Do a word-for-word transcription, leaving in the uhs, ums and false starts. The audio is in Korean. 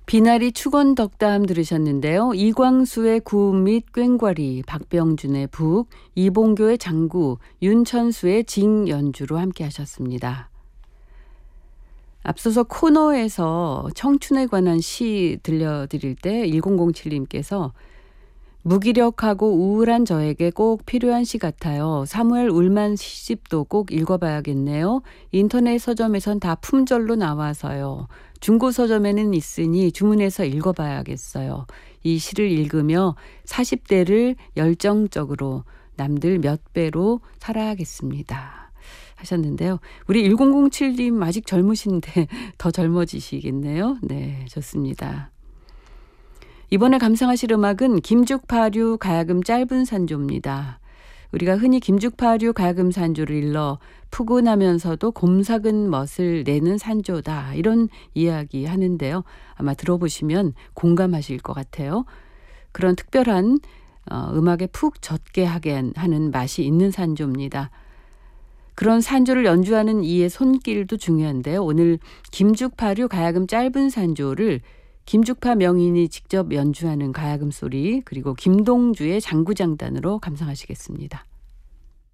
비나리 축원 덕담 들으셨는데요. 이광수의 구 및 꽹과리, 박병준의 북, 이봉교의 장구, 윤천수의 징 연주로 함께 하셨습니다. 앞서서 코너에서 청춘에 관한 시 들려드릴 때 일공공칠님께서 무기력하고 우울한 저에게 꼭 필요한 시 같아요. 사무엘 울만 시집도 꼭 읽어봐야겠네요. 인터넷 서점에선 다 품절로 나와서요. 중고 서점에는 있으니 주문해서 읽어봐야겠어요. 이 시를 읽으며 사십 대를 열정적으로 남들 몇 배로 살아야겠습니다. 하셨는데요. 우리 일공공칠님 아직 젊으신데 더 젊어지시겠네요. 네, 좋습니다. 이번에 감상하실 음악은 김죽파류 가야금 짧은 산조입니다. 우리가 흔히 김죽파류 가야금 산조를 일러 푸근하면서도 곰삭은 멋을 내는 산조다, 이런 이야기 하는데요. 아마 들어보시면 공감하실 것 같아요. 그런 특별한 어, 음악에 푹 젖게 하게 하는 맛이 있는 산조입니다. 그런 산조를 연주하는 이의 손길도 중요한데요. 오늘 김죽파류 가야금 짧은 산조를 김죽파 명인이 직접 연주하는 가야금 소리, 그리고 김동주의 장구장단으로 감상하시겠습니다.